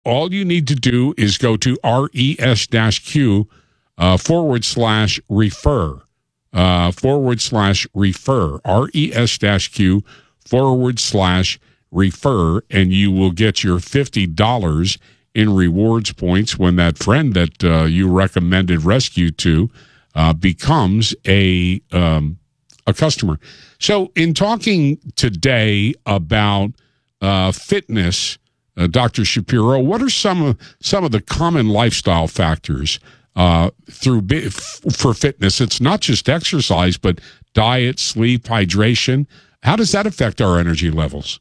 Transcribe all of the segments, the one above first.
All you need to do is go to res-q /refer res-q /refer, and you will get your $50 in rewards points when that friend that you recommended rescue to becomes a customer. So in talking today about fitness, Dr. Shapiro, what are some of the common lifestyle factors for fitness? It's not just exercise, but diet, sleep, hydration. How does that affect our energy levels?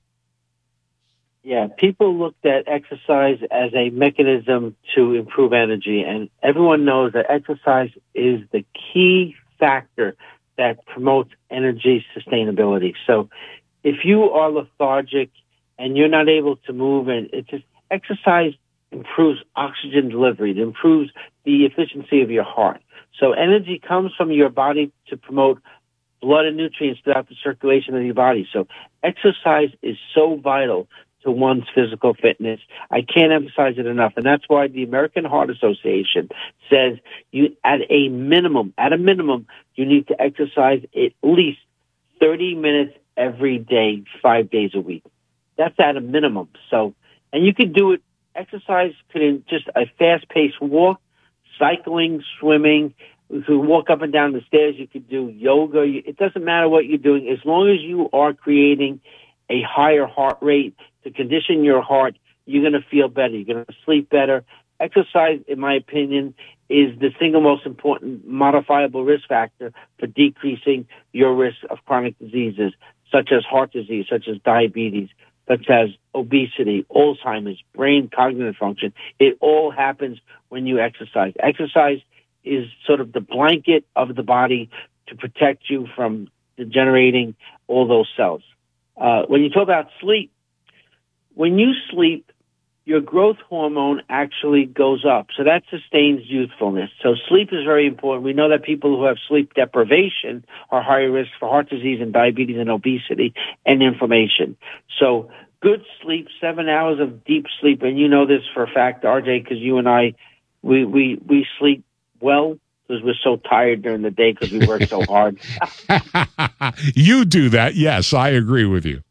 Yeah, people looked at exercise as a mechanism to improve energy, and everyone knows that exercise is the key factor that promotes energy sustainability. So if you are lethargic and you're not able to move, and it's just exercise improves oxygen delivery, it improves the efficiency of your heart. So energy comes from your body to promote blood and nutrients throughout the circulation of your body. So exercise is so vital to one's physical fitness. I can't emphasize it enough. And that's why the American Heart Association says you, at a minimum, you need to exercise at least 30 minutes every day, 5 days a week. That's at a minimum. So, and you could do it, exercise could in just a fast-paced walk, cycling, swimming. You could walk up and down the stairs. You could do yoga. It doesn't matter what you're doing. As long as you are creating a higher heart rate to condition your heart, you're going to feel better. You're going to sleep better. Exercise, in my opinion, is the single most important modifiable risk factor for decreasing your risk of chronic diseases, such as heart disease, such as diabetes, such as obesity, Alzheimer's, brain cognitive function. It all happens when you exercise. Exercise is sort of the blanket of the body to protect you from degenerating all those cells. When you talk about sleep, when you sleep, your growth hormone actually goes up. So that sustains youthfulness. So sleep is very important. We know that people who have sleep deprivation are higher risk for heart disease and diabetes and obesity and inflammation. So good sleep, 7 hours of deep sleep, and you know this for a fact, RJ, because you and I, we sleep well because we're so tired during the day because we work so hard. You do that. Yes, I agree with you.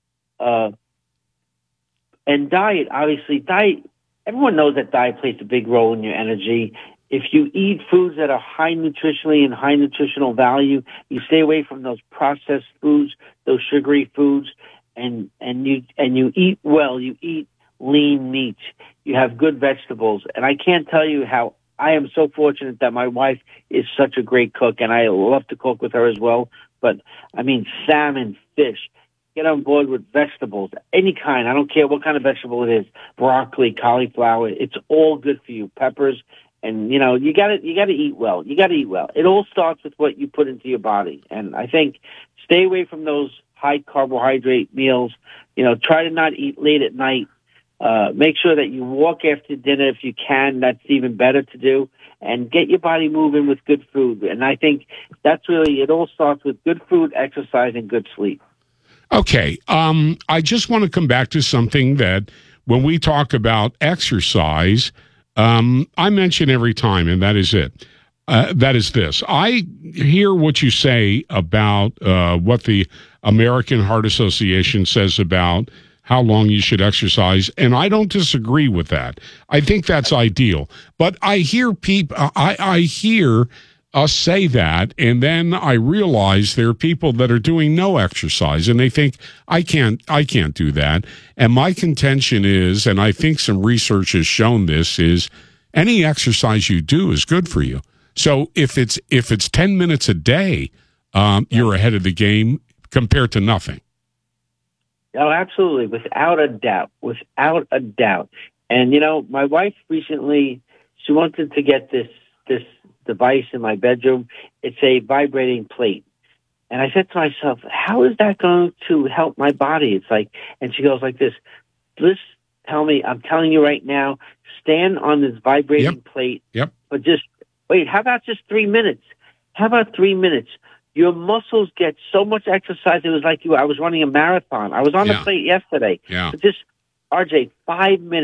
And diet, obviously, everyone knows that diet plays a big role in your energy. If you eat foods that are high nutritionally and high nutritional value, you stay away from those processed foods, those sugary foods, and you eat well, you eat lean meat, you have good vegetables. And I can't tell you how I am so fortunate that my wife is such a great cook, and I love to cook with her as well. But, I mean, salmon, fish, get on board with vegetables, any kind. I don't care what kind of vegetable it is, broccoli, cauliflower. It's all good for you. Peppers, and you gotta eat well. You gotta eat well. It all starts with what you put into your body, and I think stay away from those high carbohydrate meals. Try to not eat late at night. Make sure that you walk after dinner if you can. That's even better to do. And get your body moving with good food. And I think that's really, it all starts with good food, exercise, and good sleep. Okay. I just want to come back to something that when we talk about exercise, I mention every time, and that is it. That is this. I hear what you say about what the American Heart Association says about how long you should exercise, and I don't disagree with that. I think that's ideal. But I hear people, I hear us say that, and then I realize there are people that are doing no exercise, and they think, I can't do that. And my contention is, and I think some research has shown this, is any exercise you do is good for you. So if it's 10 minutes a day, you're ahead of the game compared to nothing. Oh, absolutely. Without a doubt. And, my wife recently, she wanted to get this device in my bedroom. It's a vibrating plate. And I said to myself, how is that going to help my body? It's like, and she goes like this, I'm telling you right now, stand on this vibrating plate. Yep. But just, wait, how about just 3 minutes? How about 3 minutes? Your muscles get so much exercise. It was like I was running a marathon. I was on the plate yesterday. Yeah. But just, RJ, 5 minutes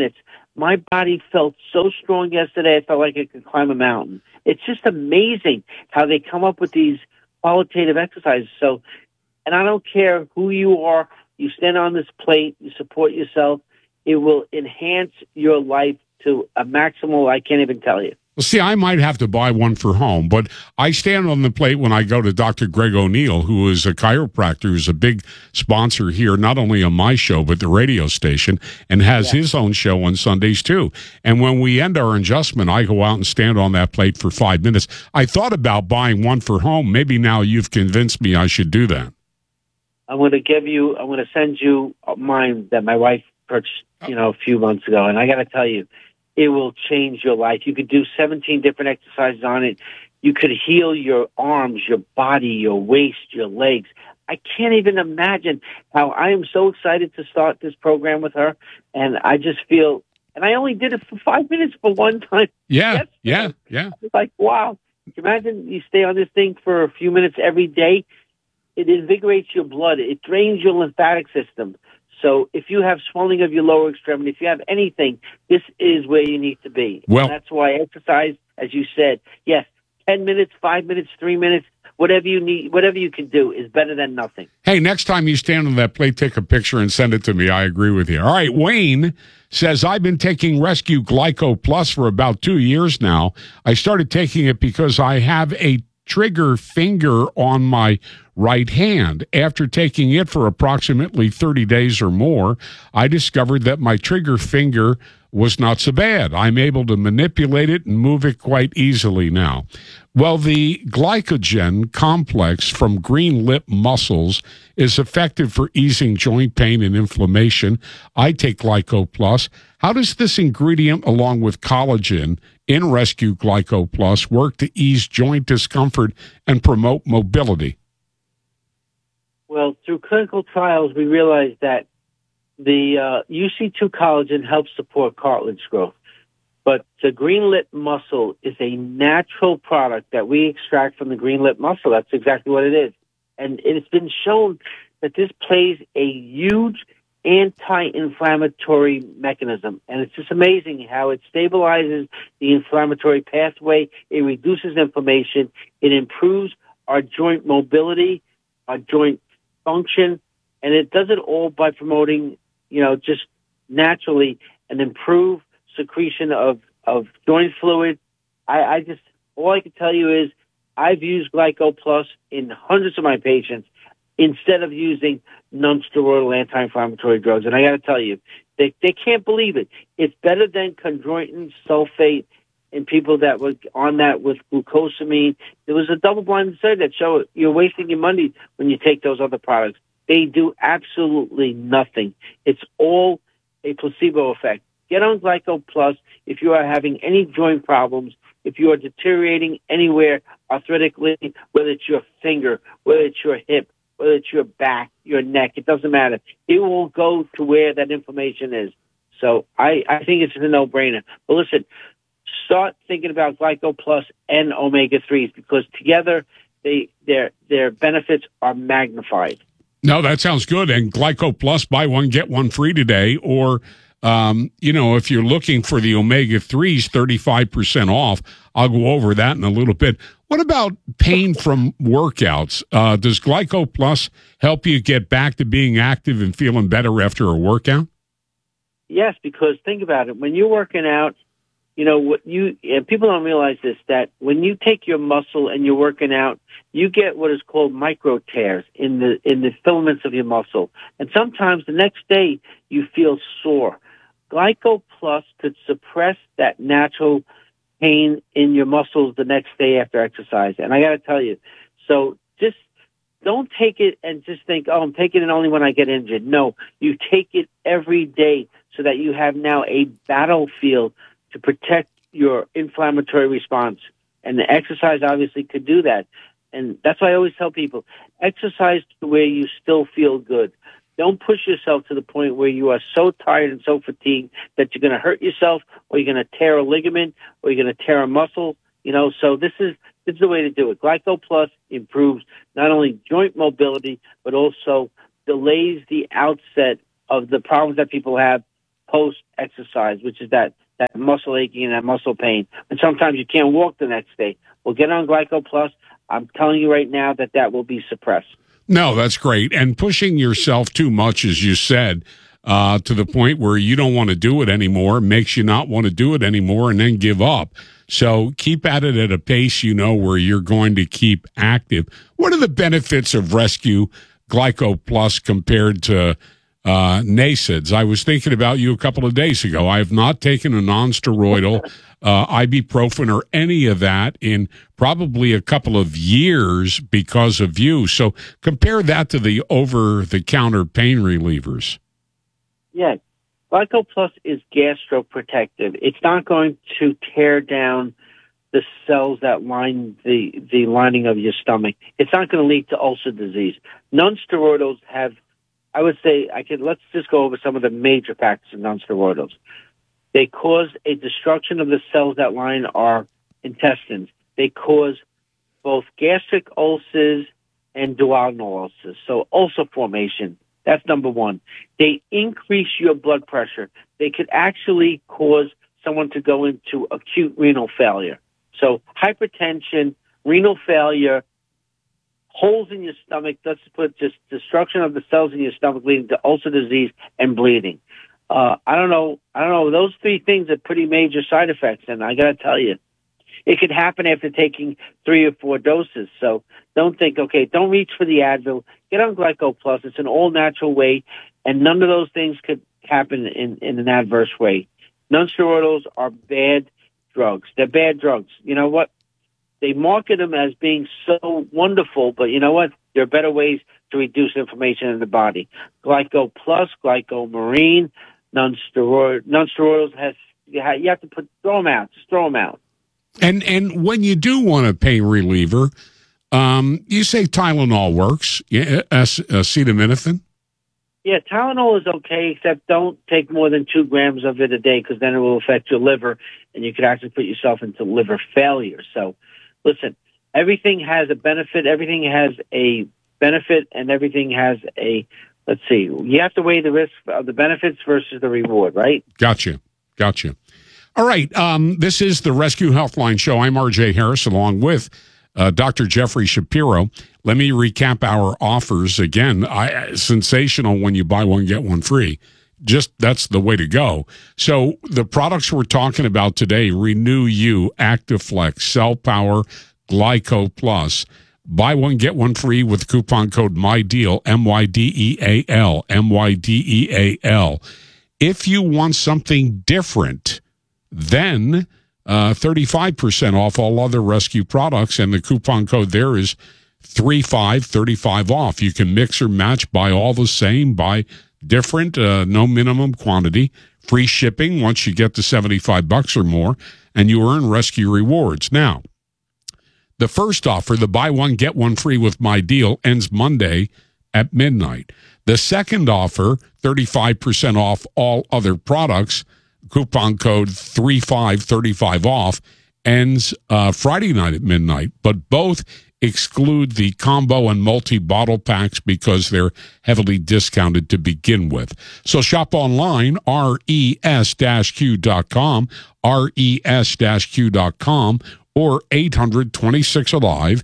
My body felt so strong yesterday, I felt like I could climb a mountain. It's just amazing how they come up with these qualitative exercises. So, and I don't care who you are, you stand on this plate, you support yourself, it will enhance your life to a maximal I can't even tell you. Well, see, I might have to buy one for home, but I stand on the plate when I go to Dr. Greg O'Neill, who is a chiropractor, who's a big sponsor here, not only on my show, but the radio station, and has his own show on Sundays, too. And when we end our adjustment, I go out and stand on that plate for 5 minutes. I thought about buying one for home. Maybe now you've convinced me I should do that. I'm going to send you mine that my wife purchased, a few months ago. And I got to tell you, it will change your life. You could do 17 different exercises on it. You could heal your arms, your body, your waist, your legs. I can't even imagine how I am so excited to start this program with her. And I just feel, and I only did it for 5 minutes for one time. Yeah. It's like, wow. Imagine you stay on this thing for a few minutes every day. It invigorates your blood. It drains your lymphatic system. So if you have swelling of your lower extremity, if you have anything, this is where you need to be. Well, and that's why exercise, as you said, yes, 10 minutes, 5 minutes, 3 minutes, whatever you need, whatever you can do is better than nothing. Hey, next time you stand on that plate, take a picture and send it to me. I agree with you. All right, Wayne says, I've been taking Rescue Glyco Plus for about 2 years now. I started taking it because I have a trigger finger on my right hand. After taking it for approximately 30 days or more, I discovered that my trigger finger was not so bad. I'm able to manipulate it and move it quite easily now. Well, the glycogen complex from green lip mussels is effective for easing joint pain and inflammation. I take Glyco Plus. How does this ingredient, along with collagen in Rescue Glyco Plus, work to ease joint discomfort and promote mobility? Well, through clinical trials, we realized that the UC2 collagen helps support cartilage growth. But the green lip mussel is a natural product that we extract from the green lip mussel. That's exactly what it is. And it's been shown that this plays a huge anti-inflammatory mechanism. And it's just amazing how it stabilizes the inflammatory pathway. It reduces inflammation. It improves our joint mobility, our joint function. And it does it all by promoting, just naturally an improved secretion of joint fluid. All I can tell you is I've used Glyco Plus in hundreds of my patients instead of using non-steroidal anti-inflammatory drugs. And I got to tell you, they can't believe it. It's better than chondroitin sulfate in people that were on that with glucosamine. There was a double-blind study that showed you're wasting your money when you take those other products. They do absolutely nothing. It's all a placebo effect. Get on Glyco Plus if you are having any joint problems, if you are deteriorating anywhere arthritically, whether it's your finger, whether it's your hip, whether it's your back, your neck, it doesn't matter. It will go to where that inflammation is. So I think it's a no-brainer. But listen, start thinking about Glyco Plus and omega-3s because together their benefits are magnified. No, that sounds good. And Glyco Plus, buy one, get one free today. Or, if you're looking for the omega-3s, 35% off. I'll go over that in a little bit. What about pain from workouts? Does Glyco Plus help you get back to being active and feeling better after a workout? Yes, because think about it. When you're working out, people don't realize this, that when you take your muscle and you're working out, you get what is called micro tears in the filaments of your muscle. And sometimes the next day you feel sore. Glyco Plus could suppress that natural pain in your muscles the next day after exercise. And I got to tell you, so just don't take it and just think, I'm taking it only when I get injured. No, you take it every day so that you have now a battlefield to protect your inflammatory response. And the exercise obviously could do that. And that's why I always tell people, exercise to where you still feel good. Don't push yourself to the point where you are so tired and so fatigued that you're going to hurt yourself or you're going to tear a ligament or you're going to tear a muscle. So this is the way to do it. Glyco Plus improves not only joint mobility, but also delays the outset of the problems that people have post-exercise, which is that muscle aching and that muscle pain. And sometimes you can't walk the next day. Well, get on Glyco Plus. I'm telling you right now that will be suppressed. No, that's great. And pushing yourself too much, as you said, to the point where you don't want to do it anymore makes you not want to do it anymore and then give up. So keep at it at a pace where you're going to keep active. What are the benefits of Rescue Glyco Plus compared to NSAIDs? I was thinking about you a couple of days ago. I have not taken a non-steroidal ibuprofen or any of that in probably a couple of years because of you. So compare that to the over-the-counter pain relievers. Yeah. Glyco Plus is gastroprotective. It's not going to tear down the cells that line the lining of your stomach. It's not going to lead to ulcer disease. Non-steroidals have, I would say, let's just go over some of the major factors of non-steroidals. They cause a destruction of the cells that line our intestines. They cause both gastric ulcers and duodenal ulcers. So ulcer formation. That's number one. They increase your blood pressure. They could actually cause someone to go into acute renal failure. So hypertension, renal failure, holes in your stomach, let's put just destruction of the cells in your stomach leading to ulcer disease and bleeding. I don't know. Those three things are pretty major side effects, and I got to tell you, it could happen after taking 3 or 4 doses. So don't reach for the Advil. Get on Glyco Plus. It's an all-natural way, and none of those things could happen in an adverse way. Non-steroidals are bad drugs. They're bad drugs. You know what? They market them as being so wonderful, but you know what? There are better ways to reduce inflammation in the body. Glyco Plus, Glyco Marine, non-steroidals you have to throw them out. Just throw them out. And when you do want a pain reliever, you say Tylenol works, acetaminophen? Yeah, Tylenol is okay, except don't take more than 2 grams of it a day because then it will affect your liver, and you could actually put yourself into liver failure. So, listen, everything has a benefit, everything has a benefit, and everything has a, let's see, you have to weigh the risk of the benefits versus the reward, right? Gotcha. All right, this is the Rescue Healthline Show. I'm R.J. Harris, along with Dr. Jeffrey Shapiro. Let me recap our offers again. Sensational when you buy one, get one free. Just that's the way to go. So the products we're talking about today, Renew You, ActiFlex, Cell Power, Glyco Plus. Buy one, get one free with coupon code MYDEAL, MYDEAL, MYDEAL. If you want something different, then 35% off all other Rescue products, and the coupon code there is 35 off. You can mix or match, buy all the same, buy different, no minimum quantity, free shipping once you get to $75 or more, and you earn Rescue rewards. Now, the first offer, the buy one, get one free with My Deal, ends Monday at midnight. The second offer, 35% off all other products, coupon code 35 off, ends Friday night at midnight. But both exclude the combo and multi-bottle packs because they're heavily discounted to begin with. So shop online, res-q.com, res-q.com, or 800-26-ALIVE,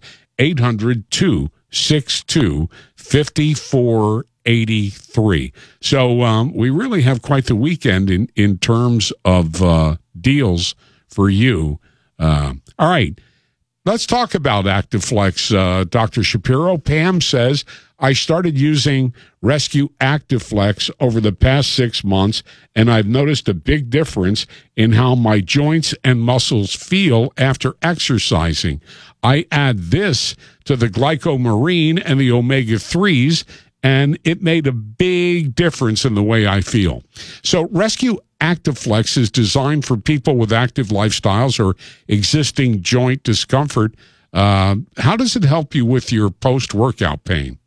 800-262-5483. So we really have quite the weekend in terms of deals for you. All right. Let's talk about ActiFlex, Dr. Shapiro. Pam says, I started using Rescue ActiFlex over the past 6 months, and I've noticed a big difference in how my joints and muscles feel after exercising. I add this to the Glyco Marine and the omega-3s, and it made a big difference in the way I feel. So Rescue ActiFlex is designed for people with active lifestyles or existing joint discomfort. How does it help you with your post-workout pain?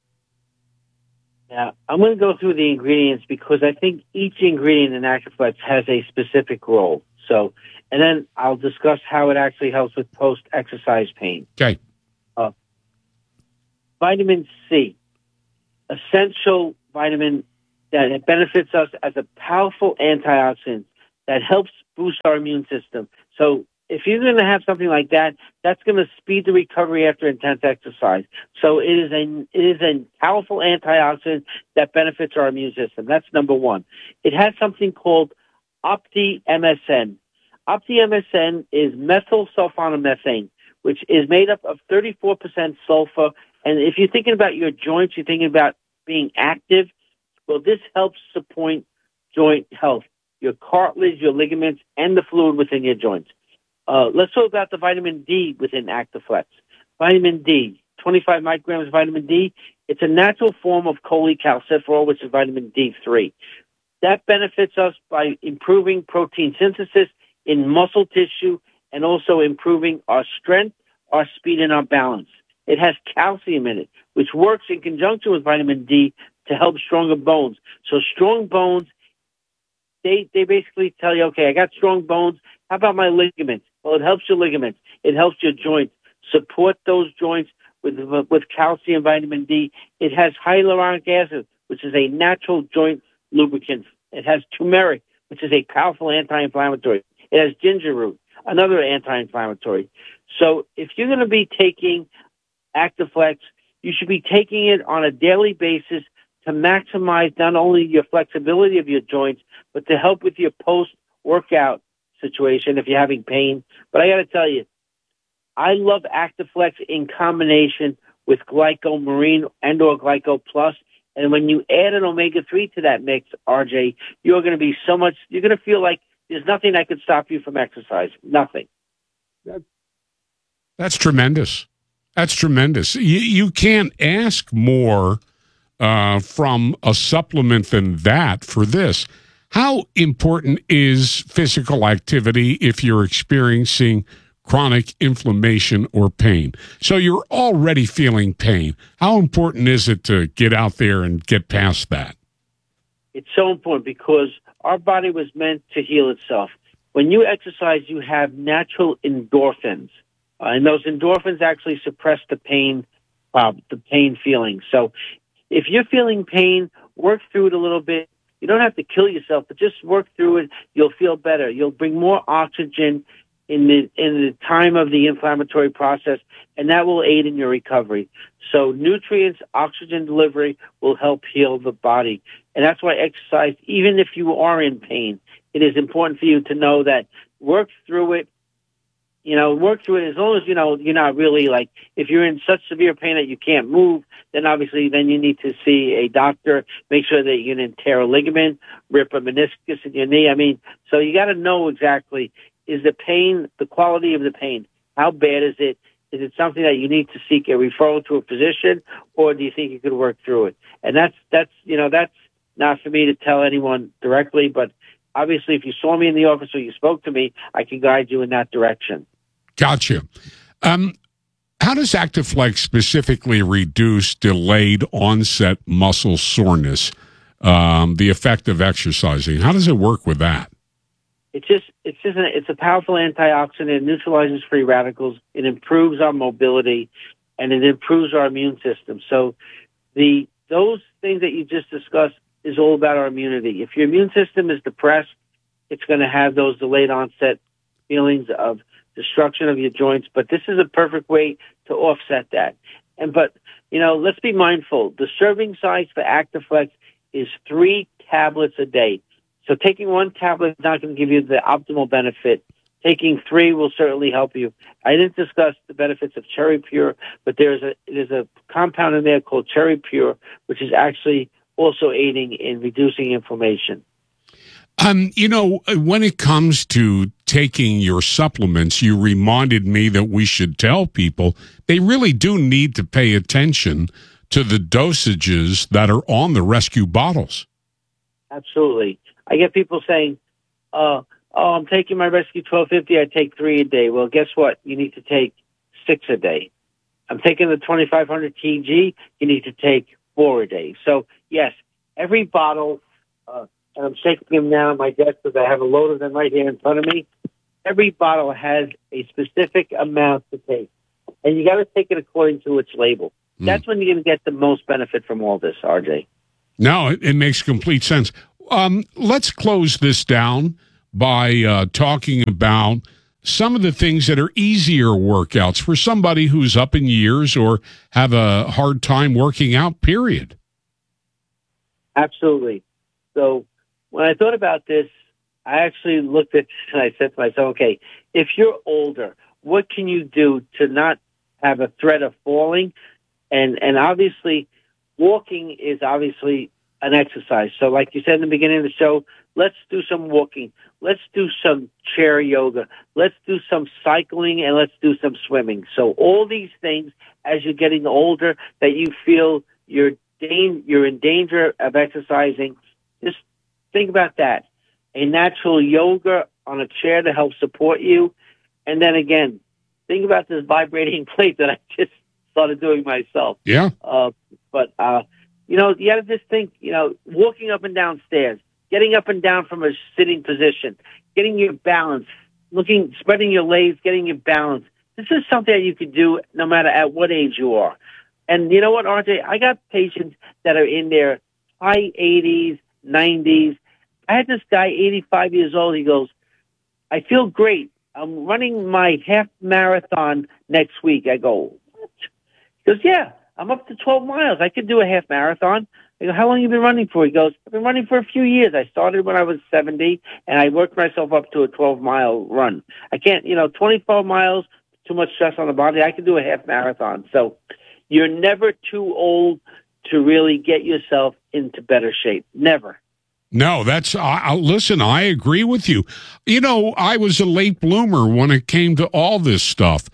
Yeah, I'm going to go through the ingredients because I think each ingredient in ActiFlex has a specific role. So, and then I'll discuss how it actually helps with post-exercise pain. Okay. Vitamin C, essential vitamin that it benefits us as a powerful antioxidant that helps boost our immune system. So if you're going to have something like that, that's going to speed the recovery after intense exercise. So it is a powerful antioxidant that benefits our immune system. That's number one. It has something called OptiMSN. OptiMSN is methylsulfonomethane, which is made up of 34% sulfur. And if you're thinking about your joints, you're thinking about being active. Well, this helps support joint health, your cartilage, your ligaments, and the fluid within your joints. Let's talk about the vitamin D within Actiflex. Vitamin D, 25 micrograms of vitamin D. It's a natural form of cholecalciferol, which is vitamin D3. That benefits us by improving protein synthesis in muscle tissue and also improving our strength, our speed, and our balance. It has calcium in it, which works in conjunction with vitamin D to help stronger bones. So strong bones, they basically tell you, okay, I got strong bones. How about my ligaments? Well, it helps your ligaments. It helps your joints. Support those joints with calcium, vitamin D. It has hyaluronic acid, which is a natural joint lubricant. It has turmeric, which is a powerful anti-inflammatory. It has ginger root, another anti-inflammatory. So if you're going to be taking Actiflex, you should be taking it on a daily basis to maximize not only your flexibility of your joints, but to help with your post-workout situation if you're having pain. But I got to tell you, I love Actiflex in combination with GlycoMarine and or Glyco Plus. And when you add an omega-3 to that mix, RJ, you're going to feel like there's nothing that could stop you from exercise. Nothing. That's tremendous. That's tremendous. You can't ask more from a supplement than that for this. How important is physical activity if you're experiencing chronic inflammation or pain? So you're already feeling pain. How important is it to get out there and get past that? It's so important because our body was meant to heal itself. When you exercise, you have natural endorphins. And those endorphins actually suppress the pain feeling. So if you're feeling pain, work through it a little bit. You don't have to kill yourself, but just work through it. You'll feel better. You'll bring more oxygen in the time of the inflammatory process, and that will aid in your recovery. So nutrients, oxygen delivery will help heal the body. And that's why exercise, even if you are in pain, it is important for you to know that work through it. Work through it as long as, you're not really like, if you're in such severe pain that you can't move, then obviously then you need to see a doctor, make sure that you didn't tear a ligament, rip a meniscus in your knee. So you got to know exactly, is the pain, the quality of the pain, how bad is it? Is it something that you need to seek a referral to a physician, or do you think you could work through it? And that's not for me to tell anyone directly, but obviously if you saw me in the office or you spoke to me, I can guide you in that direction. Gotcha. How does Actiflex specifically reduce delayed onset muscle soreness, the effect of exercising? How does it work with that? It's a powerful antioxidant. It neutralizes free radicals. It improves our mobility, and it improves our immune system. So those things that you just discussed is all about our immunity. If your immune system is depressed, it's going to have those delayed onset feelings of destruction of your joints, but this is a perfect way to offset that. But let's be mindful. The serving size for Actiflex is 3 tablets a day. So taking 1 tablet is not going to give you the optimal benefit. Taking 3 will certainly help you. I didn't discuss the benefits of Cherry Pure, but there's a compound in there called Cherry Pure, which is actually also aiding in reducing inflammation. When it comes to taking your supplements, you reminded me that we should tell people they really do need to pay attention to the dosages that are on the rescue bottles. Absolutely. I get people saying, I'm taking my Rescue 1250, I take 3 a day. Well, guess what? You need to take 6 a day. I'm taking the 2500 TG, you need to take 4 a day. So, yes, every bottle, and I'm shaking them now on my desk because I have a load of them right here in front of me. Every bottle has a specific amount to take. And you got to take it according to its label. That's when you're going to get the most benefit from all this, RJ. No, it makes complete sense. Let's close this down by talking about some of the things that are easier workouts for somebody who's up in years or have a hard time working out, period. Absolutely. So when I thought about this, I actually looked at and I said to myself, okay, if you're older, what can you do to not have a threat of falling? And obviously, walking is obviously an exercise. So like you said in the beginning of the show, let's do some walking. Let's do some chair yoga. Let's do some cycling, and let's do some swimming. So all these things, as you're getting older, that you feel you're in danger of exercising, just think about that. A natural yoga on a chair to help support you. And then again, think about this vibrating plate that I just started doing myself. Yeah. You got to just think, walking up and down stairs, getting up and down from a sitting position, getting your balance, spreading your legs, getting your balance. This is something that you could do no matter at what age you are. And you know what, RJ? I got patients that are in their high 80s, 90s. I had this guy, 85 years old. He goes, I feel great. I'm running my half marathon next week. I go, what? He goes, yeah, I'm up to 12 miles. I could do a half marathon. I go, how long have you been running for? He goes, I've been running for a few years. I started when I was 70, and I worked myself up to a 12-mile run. I can't, 24 miles, too much stress on the body. I could do a half marathon. So you're never too old to really get yourself into better shape. Never. No, listen, I agree with you. I was a late bloomer when it came to all this stuff.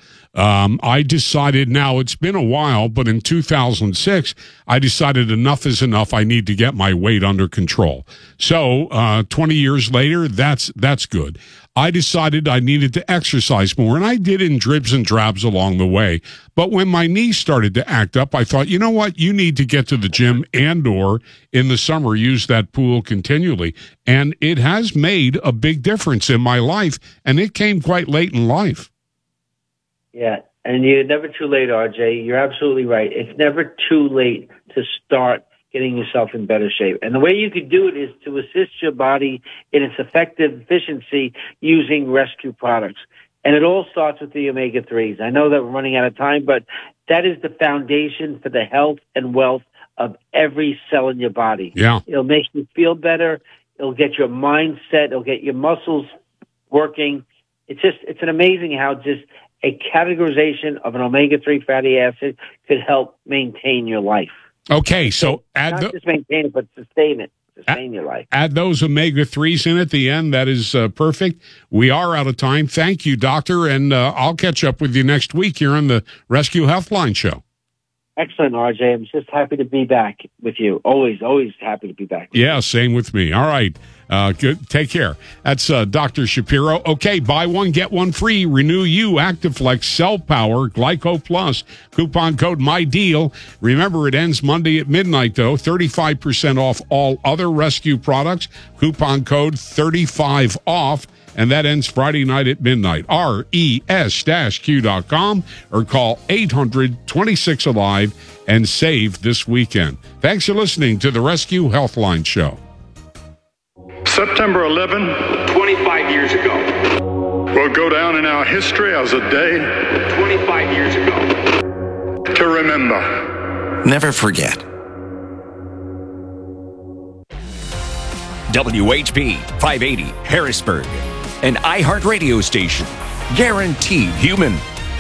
I decided, now it's been a while, but in 2006, I decided enough is enough. I need to get my weight under control. So, 20 years later, that's good. I decided I needed to exercise more, and I did in dribs and drabs along the way. But when my knee started to act up, I thought, you know what? You need to get to the gym and/or in the summer use that pool continually. And it has made a big difference in my life, and it came quite late in life. Yeah, and you're never too late, RJ. You're absolutely right. It's never too late to start getting yourself in better shape. And the way you could do it is to assist your body in its effective efficiency using rescue products. And it all starts with the omega-3s. I know that we're running out of time, but that is the foundation for the health and wealth of every cell in your body. Yeah. It'll make you feel better. It'll get your mindset. It'll get your muscles working. It's an amazing how just a categorization of an omega-3 fatty acid could help maintain your life. Okay, so not just maintain it, but sustain it. Sustain your life. Add those omega-3s in at the end. That is perfect. We are out of time. Thank you, Doctor, and I'll catch up with you next week here on the Rescue Healthline Show. Excellent, RJ. I'm just happy to be back with you. Always happy to be back. Yeah, same with me. All right. Good. Take care. That's Dr. Shapiro. Okay, buy one, get one free. Renew You, ActiveFlex, Cell Power, Glyco Plus. Coupon code MyDeal. Remember, it ends Monday at midnight, though. 35% off all other rescue products. Coupon code 35OFF. And that ends Friday night at midnight. RES-Q.com or call 800-26-ALIVE and save this weekend. Thanks for listening to the Rescue Healthline Show. September 11, 25 years ago. will go down in our history as a day 25 years ago. to remember. Never forget. WHP 580 Harrisburg, an iHeartRadio station. Guaranteed human.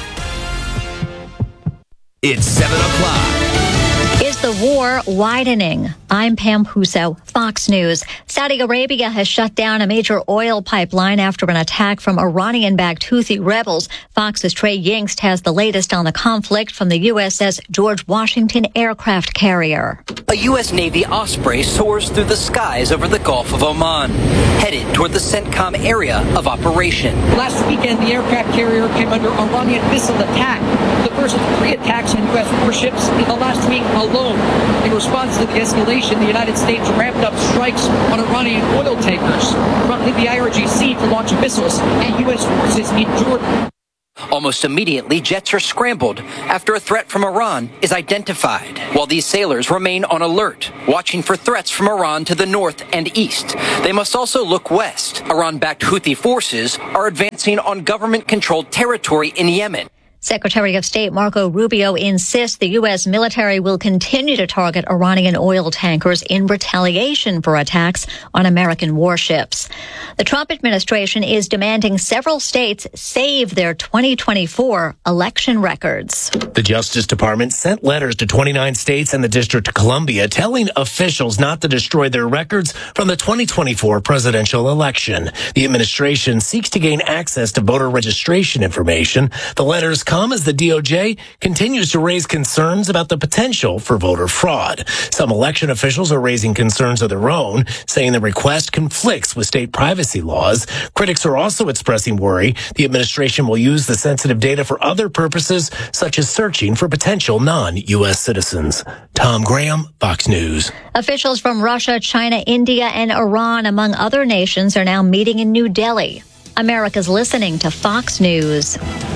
It's 7 o'clock. Is the war widening? I'm Pam Puso, Fox News. Saudi Arabia has shut down a major oil pipeline after an attack from Iranian-backed Houthi rebels. Fox's Trey Yingst has the latest on the conflict from the USS George Washington aircraft carrier. A U.S. Navy Osprey soars through the skies over the Gulf of Oman, headed toward the CENTCOM area of operation. Last weekend, the aircraft carrier came under Iranian missile attack, the first of 3 attacks on U.S. warships in the last week alone. In response to the escalation, the United States ramped up strikes on Iranian oil tankers, prompting the IRGC to launch missiles at U.S. forces in Jordan. Almost immediately, jets are scrambled after a threat from Iran is identified, while these sailors remain on alert, watching for threats from Iran to the north and east. They must also look west. Iran-backed Houthi forces are advancing on government-controlled territory in Yemen. Secretary of State Marco Rubio insists the U.S. military will continue to target Iranian oil tankers in retaliation for attacks on American warships. The Trump administration is demanding several states save their 2024 election records. The Justice Department sent letters to 29 states and the District of Columbia telling officials not to destroy their records from the 2024 presidential election. The administration seeks to gain access to voter registration information. The letters come as the DOJ continues to raise concerns about the potential for voter fraud. Some election officials are raising concerns of their own, saying the request conflicts with state privacy laws. Critics are also expressing worry the administration will use the sensitive data for other purposes, such as searching for potential non-U.S. citizens. Tom Graham, Fox News. Officials from Russia, China, India, and Iran, among other nations, are now meeting in New Delhi. America's listening to Fox News.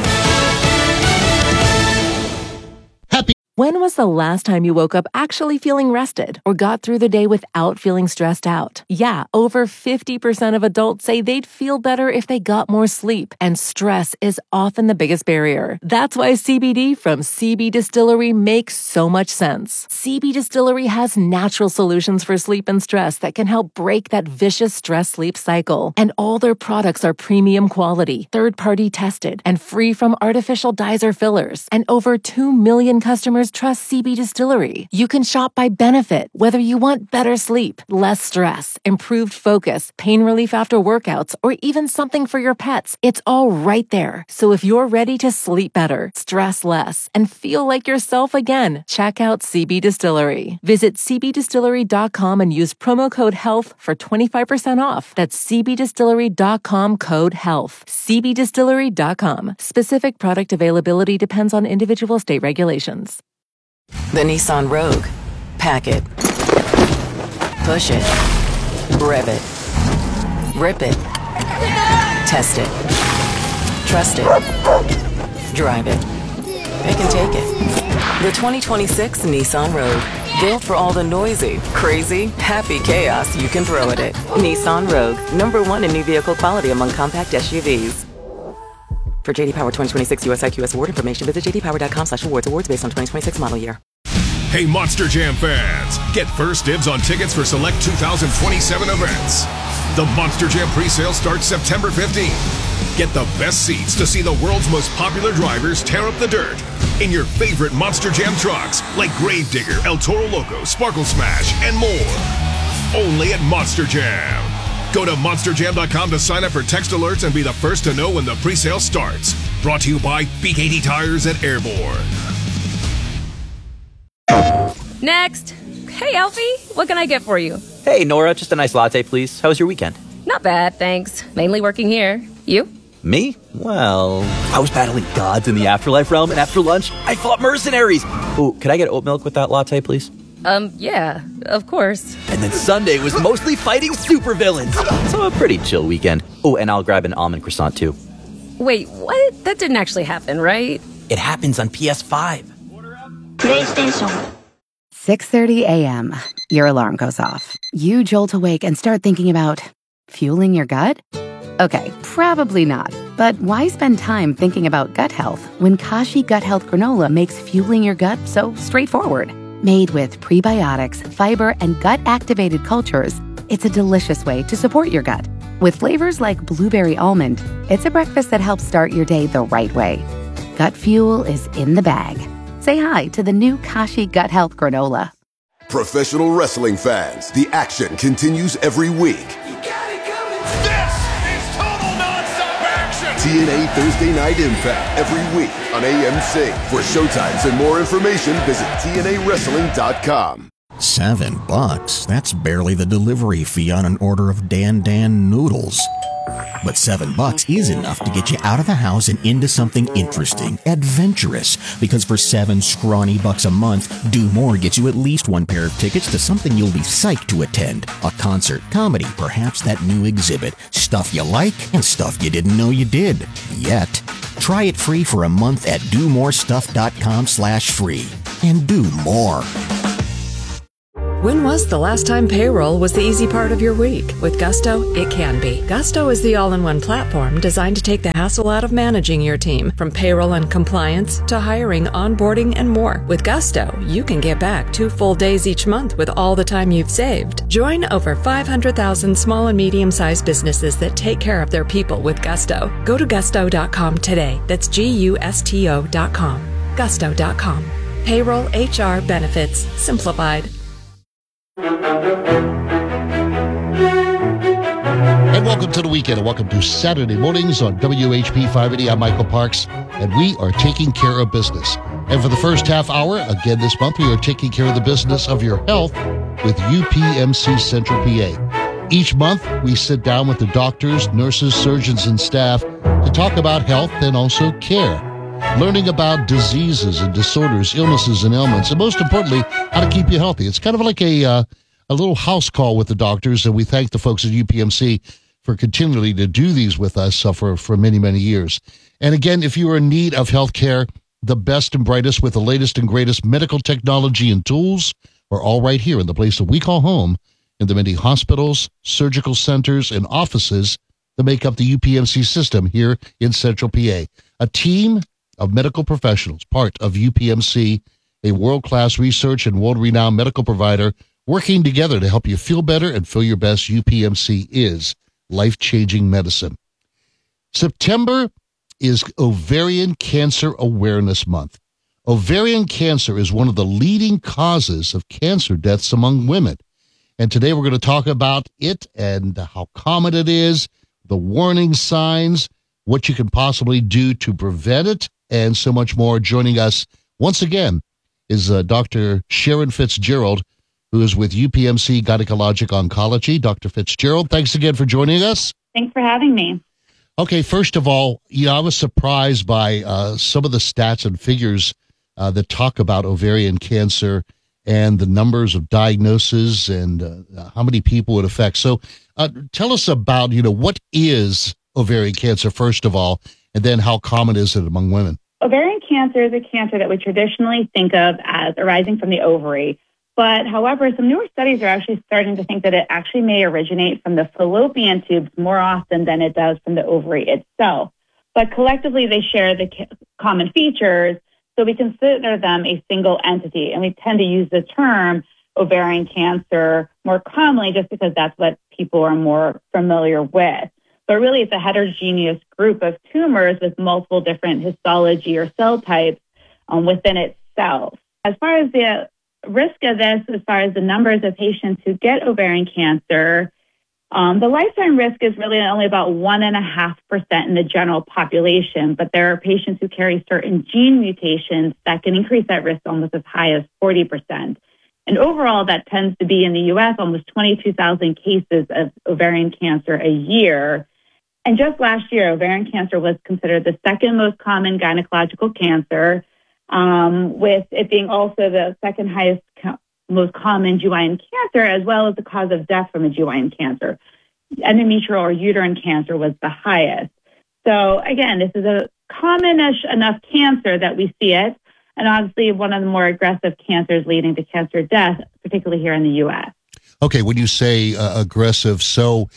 When was the last time you woke up actually feeling rested or got through the day without feeling stressed out? Yeah, over 50% of adults say they'd feel better if they got more sleep, and stress is often the biggest barrier. That's why CBD from CB Distillery makes so much sense. CB Distillery has natural solutions for sleep and stress that can help break that vicious stress-sleep cycle. And all their products are premium quality, third-party tested, and free from artificial dyes or fillers. And over 2 million customers trust CB Distillery. You can shop by benefit, whether you want better sleep, less stress, improved focus, pain relief after workouts, or even something for your pets. It's all right there. So if you're ready to sleep better, stress less, and feel like yourself again, check out CB Distillery. Visit cbdistillery.com and use promo code HEALTH for 25% off. That's cbdistillery.com code HEALTH. cbdistillery.com. Specific product availability depends on individual state regulations. The Nissan Rogue. Pack it. Push it. Rev it. Rip it. Test it. Trust it. Drive it. It can take it. The 2026 Nissan Rogue. Built for all the noisy, crazy, happy chaos you can throw at it. Nissan Rogue. #1 in new vehicle quality among compact SUVs. For JD Power 2026 US IQS award information, visit jdpower.com/awards. Awards based on 2026 model year. Hey, Monster Jam fans! Get first dibs on tickets for select 2027 events. The Monster Jam presale starts September 15th. Get the best seats to see the world's most popular drivers tear up the dirt in your favorite Monster Jam trucks like Gravedigger, El Toro Loco, Sparkle Smash, and more. Only at Monster Jam. Go to monsterjam.com to sign up for text alerts and be the first to know when the presale starts. Brought to you by BKT Tires and Airborne. Next. Hey, Alfie, what can I get for you? Hey, Nora, just a nice latte, please. How was your weekend? Not bad, thanks. Mainly working here. You? Me? Well, I was battling gods in the afterlife realm, and after lunch, I fought mercenaries. Ooh, could I get oat milk with that latte, please? Yeah, of course. And then Sunday was mostly fighting supervillains. So a pretty chill weekend. Oh, and I'll grab an almond croissant, too. Wait, what? That didn't actually happen, right? It happens on PS5. PlayStation. 6:30 a.m. Your alarm goes off. You jolt awake and start thinking about fueling your gut? Okay, probably not. But why spend time thinking about gut health when Kashi Gut Health Granola makes fueling your gut so straightforward? Made with prebiotics, fiber, and gut-activated cultures, it's a delicious way to support your gut. With flavors like blueberry almond, it's a breakfast that helps start your day the right way. Gut fuel is in the bag. Say hi to the new Kashi Gut Health Granola. Professional wrestling fans, the action continues every week. TNA Thursday Night Impact every week on AMC. For showtimes and more information, visit TNAWrestling.com. $7? That's barely the delivery fee on an order of Dan noodles. But $7 is enough to get you out of the house and into something interesting, adventurous. Because for $7 scrawny bucks a month, Do More gets you at least one pair of tickets to something you'll be psyched to attend. A concert, comedy, perhaps that new exhibit. Stuff you like and stuff you didn't know you did. Yet. Try it free for a month at domorestuff.com/free. And do more. When was the last time payroll was the easy part of your week? With Gusto, it can be. Gusto is the all-in-one platform designed to take the hassle out of managing your team, from payroll and compliance to hiring, onboarding, and more. With Gusto, you can get back 2 full days each month with all the time you've saved. Join over 500,000 small and medium-sized businesses that take care of their people with Gusto. Go to gusto.com today. That's GUSTO.com. Gusto.com. Payroll, HR, benefits, simplified. And welcome to the weekend, and welcome to Saturday mornings on WHP 580. I'm Michael Parks, and we are taking care of business. And for the first half hour, again this month, we are taking care of the business of your health with UPMC Central PA. Each month, we sit down with the doctors, nurses, surgeons, and staff to talk about health and also care. Learning about diseases and disorders, illnesses and ailments, and most importantly, how to keep you healthy. It's kind of like a little house call with the doctors, and we thank the folks at UPMC for continually to do these with us for many, many years. And again, if you are in need of health care, the best and brightest with the latest and greatest medical technology and tools are all right here in the place that we call home, in the many hospitals, surgical centers, and offices that make up the UPMC system here in Central PA. A team of medical professionals, part of UPMC, a world-class research and world-renowned medical provider, working together to help you feel better and feel your best. UPMC is life-changing medicine. September is Ovarian Cancer Awareness Month. Ovarian cancer is one of the leading causes of cancer deaths among women. And today we're going to talk about it and how common it is, the warning signs, what you can possibly do to prevent it, and so much more. Joining us once again is Dr. Sharon Fitzgerald, who is with UPMC Gynecologic Oncology. Dr. Fitzgerald, thanks again for joining us. Thanks for having me. Okay, first of all, I was surprised by some of the stats and figures that talk about ovarian cancer and the numbers of diagnoses and how many people it affects. So tell us about, what is ovarian cancer, first of all, and then how common is it among women? Ovarian cancer is a cancer that we traditionally think of as arising from the ovary. But however, some newer studies are actually starting to think that it actually may originate from the fallopian tubes more often than it does from the ovary itself. But collectively, they share the common features, so we consider them a single entity. And we tend to use the term ovarian cancer more commonly just because that's what people are more familiar with. But really, it's a heterogeneous group of tumors with multiple different histology or cell types within itself. As far as the risk of this, as far as the numbers of patients who get ovarian cancer, the lifetime risk is really only about 1.5% in the general population, but there are patients who carry certain gene mutations that can increase that risk almost as high as 40%. And overall, that tends to be in the U.S. almost 22,000 cases of ovarian cancer a year. And just last year, ovarian cancer was considered the second most common gynecological cancer, with it being also the second highest most common GYN cancer, as well as the cause of death from a GYN cancer. Endometrial or uterine cancer was the highest. So again, this is a common-ish enough cancer that we see it, and obviously one of the more aggressive cancers leading to cancer death, particularly here in the U.S. Okay, when you say aggressive, so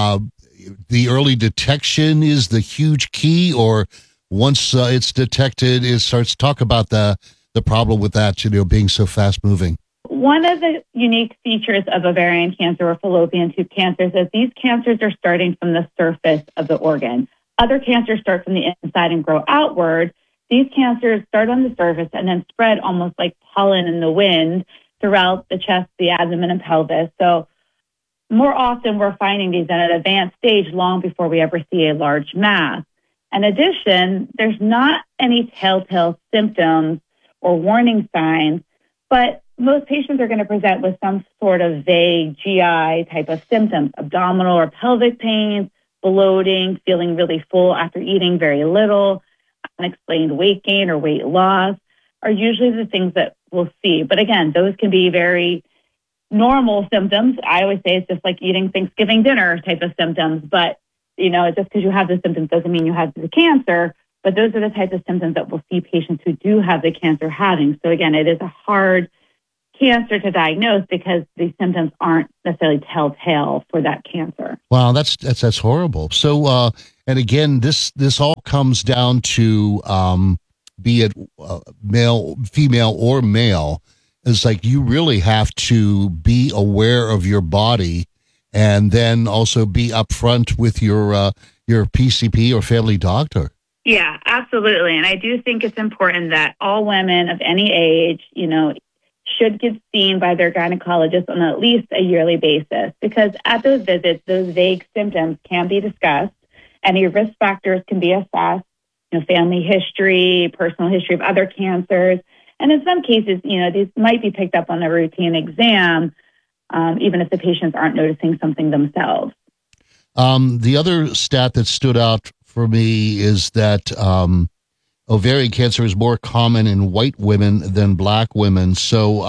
the early detection is the huge key, or once it's detected, it starts to talk about the problem with that, being so fast-moving? One of the unique features of ovarian cancer or fallopian tube cancers is these cancers are starting from the surface of the organ. Other cancers start from the inside and grow outward. These cancers start on the surface and then spread almost like pollen in the wind throughout the chest, the abdomen, and pelvis. So more often we're finding these at an advanced stage long before we ever see a large mass. In addition, there's not any telltale symptoms or warning signs, but most patients are going to present with some sort of vague GI type of symptoms, abdominal or pelvic pain, bloating, feeling really full after eating very little, unexplained weight gain or weight loss are usually the things that we'll see. But again, those can be very normal symptoms. I always say it's just like eating Thanksgiving dinner type of symptoms, but just because you have the symptoms doesn't mean you have the cancer, but But those are the types of symptoms that we'll see patients who do have the cancer having. So again, it is a hard cancer to diagnose because these symptoms aren't necessarily telltale for that cancer. Wow, that's horrible. So, and again, this all comes down to be it male, female, or male. It's like you really have to be aware of your body, and then also be upfront with your PCP or family doctor. Yeah, absolutely. And I do think it's important that all women of any age, should get seen by their gynecologist on at least a yearly basis, because at those visits, those vague symptoms can be discussed. Any risk factors can be assessed, family history, personal history of other cancers. And in some cases, these might be picked up on a routine exam, even if the patients aren't noticing something themselves. The other stat that stood out for me is that ovarian cancer is more common in white women than black women. So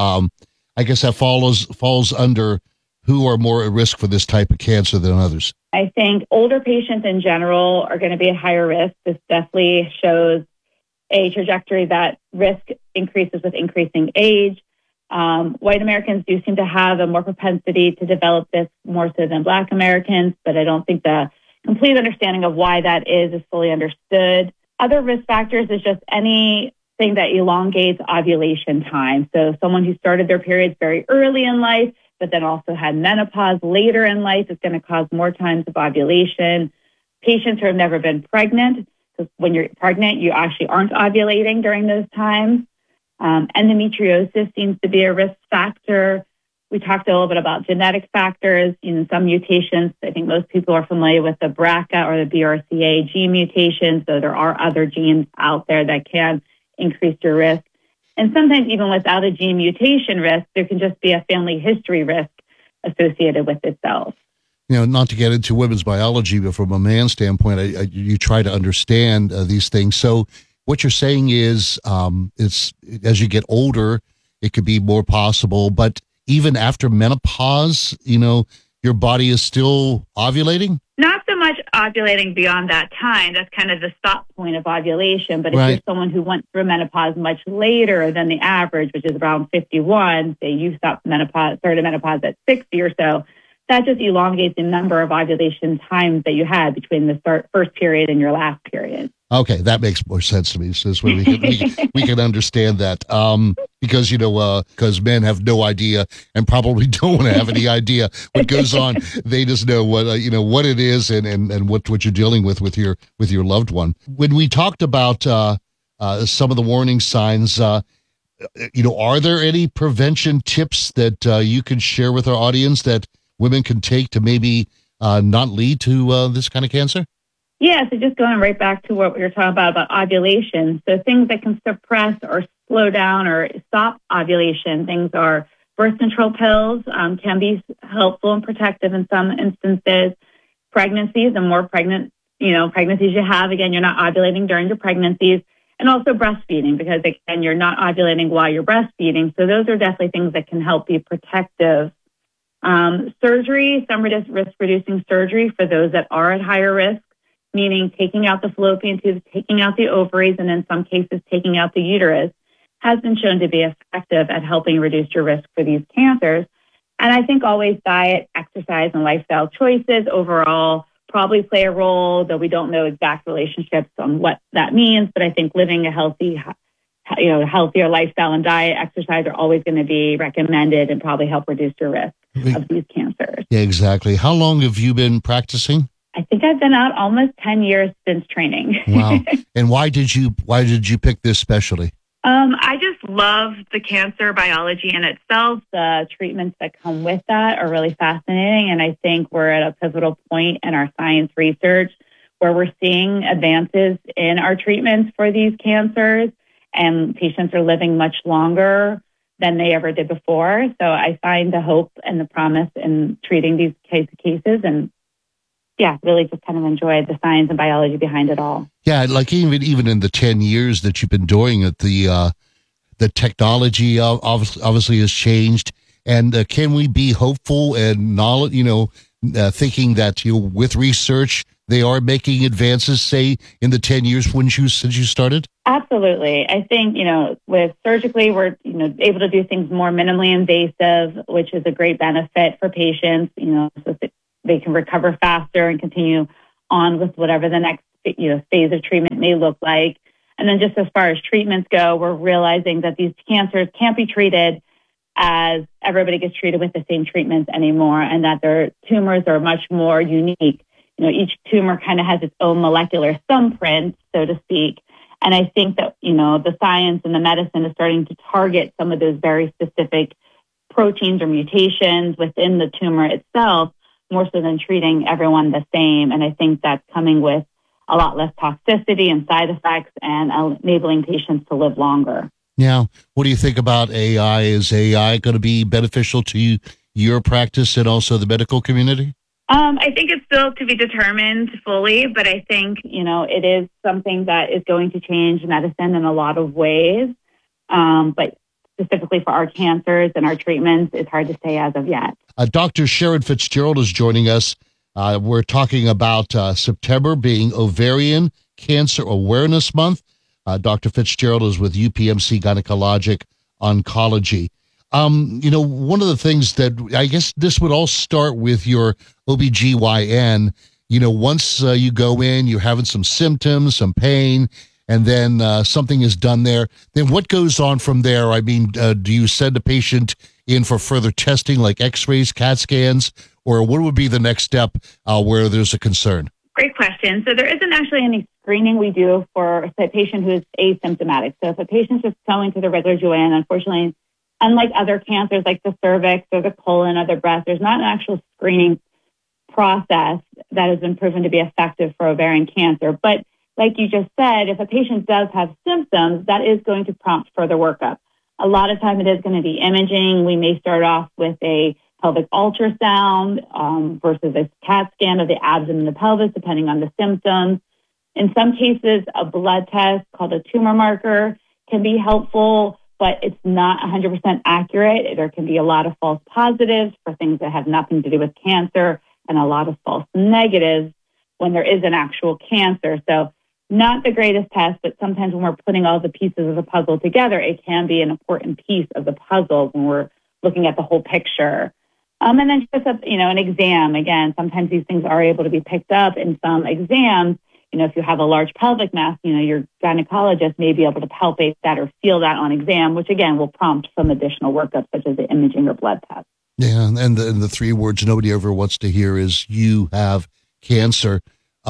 I guess that falls under who are more at risk for this type of cancer than others. I think older patients in general are going to be at higher risk. This definitely shows a trajectory that risk increases with increasing age. White Americans do seem to have a more propensity to develop this more so than Black Americans, but I don't think the complete understanding of why that is fully understood. Other risk factors is just anything that elongates ovulation time. So someone who started their periods very early in life, but then also had menopause later in life is going to cause more times of ovulation. Patients who have never been pregnant, because when you're pregnant, you actually aren't ovulating during those times. Endometriosis seems to be a risk factor. We talked a little bit about genetic factors. Some mutations, I think most people are familiar with the BRCA or the BRCA gene mutations, so there are other genes out there that can increase your risk. And sometimes even without a gene mutation risk, there can just be a family history risk associated with itself. Not to get into women's biology, but from a man's standpoint, you try to understand these things. So what you're saying is it's as you get older, it could be more possible. But even after menopause, your body is still ovulating? Not so much ovulating beyond that time. That's kind of the stop point of ovulation. But if Right. you're someone who went through menopause much later than the average, which is around 51, say you started menopause at 60 or so, that just elongates the number of ovulation times that you had between the first period and your last period. Okay, that makes more sense to me. So this way we can understand that. Because, because men have no idea and probably don't want to have any idea what goes on. They just know what it is and what you're dealing with your loved one. When we talked about some of the warning signs, are there any prevention tips that you can share with our audience that women can take to maybe not lead to this kind of cancer? Yeah, so just going right back to what we were talking about ovulation. So things that can suppress or slow down or stop ovulation, things are birth control pills, can be helpful and protective in some instances. Pregnancies, the more pregnancies you have, again, you're not ovulating during your pregnancies. And also breastfeeding, because again, you're not ovulating while you're breastfeeding. So those are definitely things that can help be protective. Surgery, some risk-reducing surgery for those that are at higher risk, meaning taking out the fallopian tubes, taking out the ovaries, and in some cases taking out the uterus, has been shown to be effective at helping reduce your risk for these cancers. And I think always diet, exercise, and lifestyle choices overall probably play a role, though we don't know exact relationships on what that means. But I think living a healthier lifestyle and diet, exercise are always going to be recommended and probably help reduce your risk of these cancers. Yeah, exactly. How long have you been practicing? I think I've been out almost 10 years since training. Wow. And why did you pick this specialty? I just love the cancer biology in itself. The treatments that come with that are really fascinating. And I think we're at a pivotal point in our science research where we're seeing advances in our treatments for these cancers, and patients are living much longer than they ever did before. So I find the hope and the promise in treating these types of cases, and really just kind of enjoy the science and biology behind it all. Yeah, like even in the 10 years that you've been doing it, the technology obviously has changed. And can we be hopeful and thinking that with research they are making advances, say, in the 10 years since you started? Absolutely. I think, with surgically, we're, able to do things more minimally invasive, which is a great benefit for patients, so that they can recover faster and continue on with whatever the next, phase of treatment may look like. And then just as far as treatments go, we're realizing that these cancers can't be treated as everybody gets treated with the same treatments anymore, and that their tumors are much more unique. Each tumor kind of has its own molecular thumbprint, so to speak. And I think that, the science and the medicine is starting to target some of those very specific proteins or mutations within the tumor itself, more so than treating everyone the same. And I think that's coming with a lot less toxicity and side effects and enabling patients to live longer. Now, what do you think about AI? Is AI going to be beneficial to your practice and also the medical community? I think it's still to be determined fully, but I think, it is something that is going to change medicine in a lot of ways. But specifically for our cancers and our treatments, it's hard to say as of yet. Dr. Sharon Fitzgerald is joining us. We're talking about September being Ovarian Cancer Awareness Month. Dr. Fitzgerald is with UPMC Gynecologic Oncology. One of the things that I guess this would all start with your OBGYN. Once you go in, you're having some symptoms, some pain, and then something is done there. Then what goes on from there? I mean, do you send a patient in for further testing like x-rays, CAT scans, or what would be the next step where there's a concern? Great question. So there isn't actually any screening we do for a patient who is asymptomatic. So if a patient's just going to the regular GYN, unfortunately, unlike other cancers like the cervix or the colon or the breast, there's not an actual screening process that has been proven to be effective for ovarian cancer. But like you just said, if a patient does have symptoms, that is going to prompt further workup. A lot of time it is going to be imaging. We may start off with a pelvic ultrasound versus a CAT scan of the abdomen and the pelvis, depending on the symptoms. In some cases, a blood test called a tumor marker can be helpful, but it's not 100% accurate. There can be a lot of false positives for things that have nothing to do with cancer and a lot of false negatives when there is an actual cancer. So not the greatest test, but sometimes when we're putting all the pieces of the puzzle together, it can be an important piece of the puzzle when we're looking at the whole picture. And then just an exam. Again, sometimes these things are able to be picked up in some exams. If you have a large pelvic mass, your gynecologist may be able to palpate that or feel that on exam, which again will prompt some additional workup such as the imaging or blood test. Yeah, and the three words nobody ever wants to hear is you have cancer.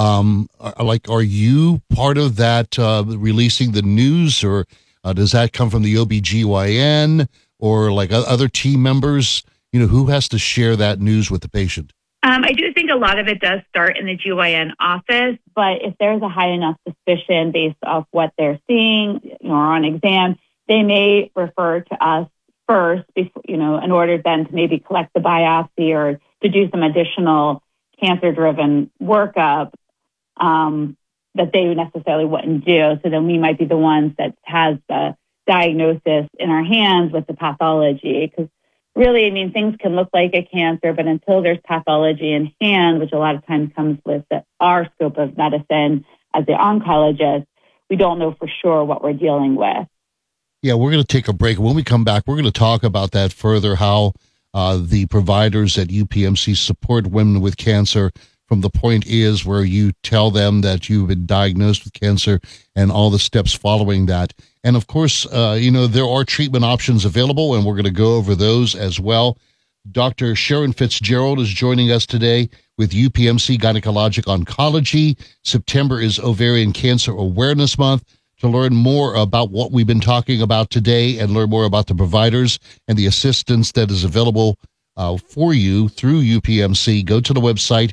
Are you part of that releasing the news, or does that come from the OBGYN or like other team members? Who has to share that news with the patient? I do think a lot of it does start in the GYN office, but if there's a high enough suspicion based off what they're seeing, or on exam, they may refer to us first, before, in order then to maybe collect the biopsy or to do some additional cancer-driven workup that they necessarily wouldn't do. So then we might be the ones that has the diagnosis in our hands with the pathology, because really, things can look like a cancer, but until there's pathology in hand, which a lot of times comes with our scope of medicine as the oncologist, we don't know for sure what we're dealing with. Yeah, we're going to take a break. When we come back, we're going to talk about that further, how the providers at UPMC support women with cancer from the point is where you tell them that you've been diagnosed with cancer and all the steps following that. And of course, there are treatment options available, and we're going to go over those as well. Dr. Sharon Fitzgerald is joining us today with UPMC Gynecologic Oncology. September is Ovarian Cancer Awareness Month. To learn more about what we've been talking about today and learn more about the providers and the assistance that is available for you through UPMC, go to the website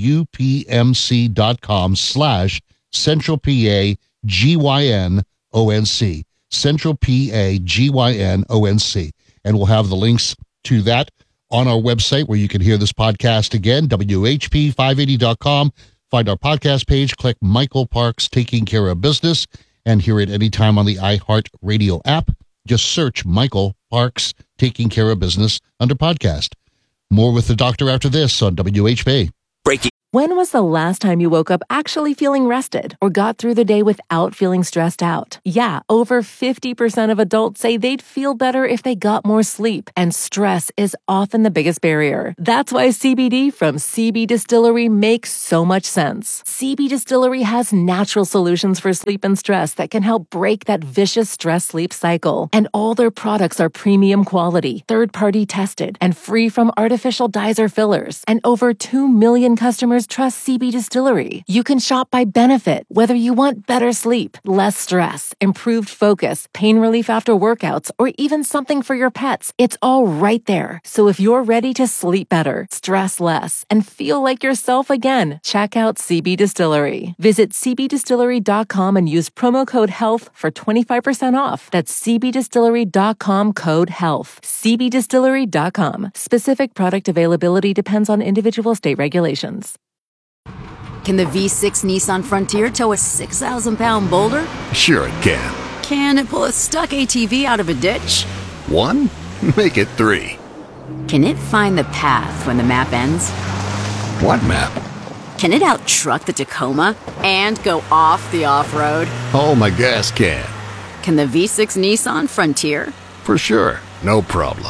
upmc.com/CentralPAGYNONC, CentralPAGYNONC. And we'll have the links to that on our website where you can hear this podcast again, WHP580.com. Find our podcast page, click Michael Parks Taking Care of Business, and hear it anytime on the iHeart Radio app. Just search Michael Parks Taking Care of Business under podcast. More with the doctor after this on WHP. Breaking. When was the last time you woke up actually feeling rested or got through the day without feeling stressed out? Yeah, over 50% of adults say they'd feel better if they got more sleep, and stress is often the biggest barrier. That's why CBD from CB Distillery makes so much sense. CB Distillery has natural solutions for sleep and stress that can help break that vicious stress-sleep cycle. And all their products are premium quality, third-party tested, and free from artificial dyes or fillers. And over 2 million customers trust CB Distillery. You can shop by benefit, whether you want better sleep, less stress, improved focus, pain relief after workouts, or even something for your pets. It's all right there. So if you're ready to sleep better, stress less, and feel like yourself again, check out CB Distillery. Visit cbdistillery.com and use promo code HEALTH for 25% off. That's cbdistillery.com, code HEALTH. cbdistillery.com. Specific product availability depends on individual state regulations. Can the V6 Nissan Frontier tow a 6,000-pound boulder? Sure it can. Can it pull a stuck ATV out of a ditch? 1? Make it 3. Can it find the path when the map ends? What map? Can it out-truck the Tacoma and go off the off-road? Oh, my gas can. Can the V6 Nissan Frontier? For sure. No problem.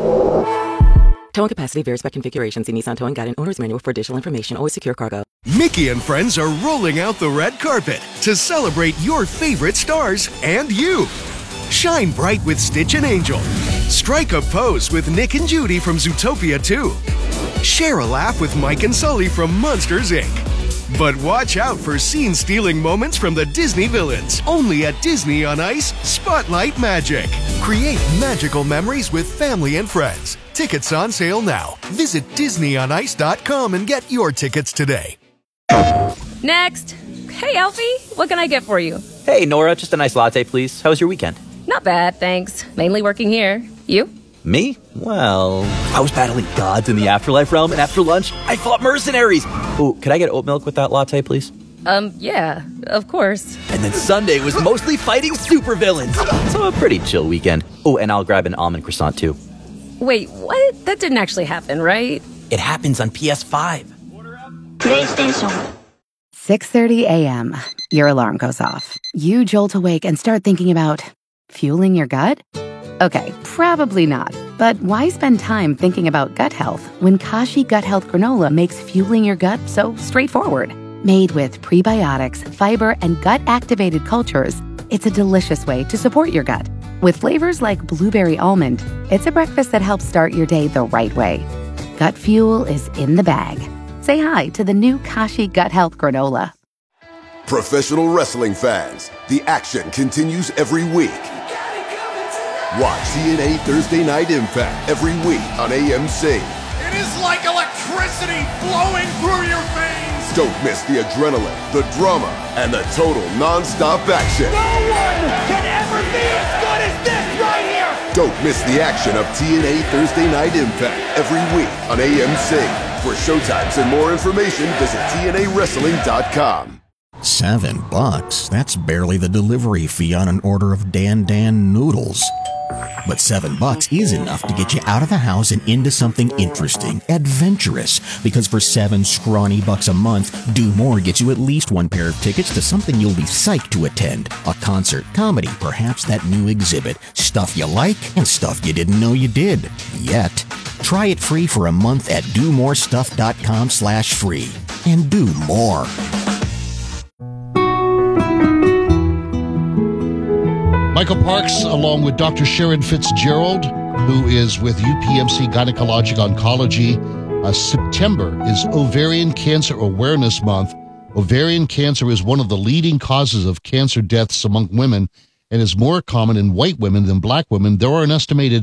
Towing capacity varies by configuration. See Nissan Towing Guide and Owner's Manual for additional information. Always secure cargo. Mickey and friends are rolling out the red carpet to celebrate your favorite stars and you. Shine bright with Stitch and Angel. Strike a pose with Nick and Judy from Zootopia 2. Share a laugh with Mike and Sully from Monsters, Inc. But watch out for scene-stealing moments from the Disney villains. Only at Disney on Ice Spotlight Magic. Create magical memories with family and friends. Tickets on sale now. Visit DisneyOnIce.com and get your tickets today. Next. Hey, Alfie, what can I get for you? Hey, Nora, just a nice latte, please. How was your weekend? Not bad, thanks. Mainly working here. You? Me? Well, I was battling gods in the afterlife realm, and after lunch, I fought mercenaries. Oh, could I get oat milk with that latte, please? Yeah, of course. And then Sunday was mostly fighting supervillains. So a pretty chill weekend. Oh, and I'll grab an almond croissant, too. Wait, what? That didn't actually happen, right? It happens on PS5. PlayStation. 6:30 a.m. Your alarm goes off. You jolt awake and start thinking about fueling your gut? Okay, probably not. But why spend time thinking about gut health when Kashi Gut Health Granola makes fueling your gut so straightforward? Made with prebiotics, fiber, and gut-activated cultures, it's a delicious way to support your gut. With flavors like blueberry almond, it's a breakfast that helps start your day the right way. Gut fuel is in the bag. Say hi to the new Kashi Gut Health Granola. Professional wrestling fans, the action continues every week. Watch TNA Thursday Night Impact every week on AMC. It is like electricity flowing through your veins. Don't miss the adrenaline, the drama, and the total non-stop action. No one can ever be as good as this right here. Don't miss the action of TNA Thursday Night Impact every week on AMC. For showtimes and more information, visit TNAWrestling.com. $7? That's barely the delivery fee on an order of Dan noodles. But $7 is enough to get you out of the house and into something interesting, adventurous. Because for $7 scrawny bucks a month, Do More gets you at least one pair of tickets to something you'll be psyched to attend. A concert, comedy, perhaps that new exhibit. Stuff you like and stuff you didn't know you did. Yet. Try it free for a month at domorestuff.com/free. And do more. Michael Parks, along with Dr. Sharon Fitzgerald, who is with UPMC Gynecologic Oncology. September is Ovarian Cancer Awareness Month. Ovarian cancer is one of the leading causes of cancer deaths among women and is more common in white women than black women. There are an estimated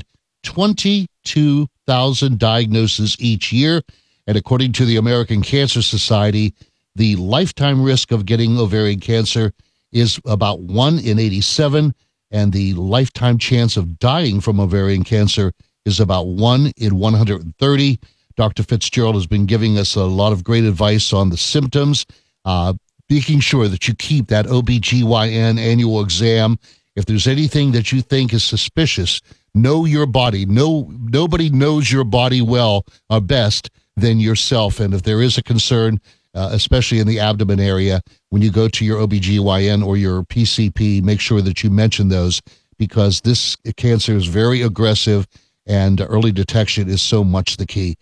22,000 diagnoses each year, and according to the American Cancer Society, the lifetime risk of getting ovarian cancer is about 1 in 87, and the lifetime chance of dying from ovarian cancer is about 1 in 130. Dr. Fitzgerald has been giving us a lot of great advice on the symptoms, making sure that you keep that OBGYN annual exam. If there's anything that you think is suspicious, know your body. Nobody knows your body well or best than yourself. And if there is a concern, especially in the abdomen area. When you go to your OBGYN or your PCP, make sure that you mention those, because this cancer is very aggressive and early detection is so much the key.